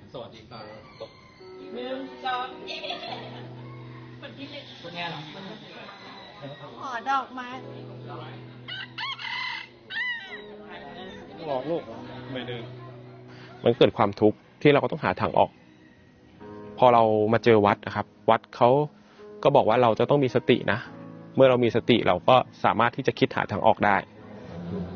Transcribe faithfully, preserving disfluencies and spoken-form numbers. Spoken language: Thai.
สวัสดีครับหนึ่งสองคนที่เล็กคนนี้หรอขอดอกไม้บอกลูกไม่เดินมันเกิดความทุกข์ที่เราก็ต้องหาทางออกพอเรามาเจอวัดนะครับวัดเขาก็บอกว่าเราจะต้องมีสตินะเมื่อเรามีสติเราก็สามารถที่จะคิดหาทางออกได้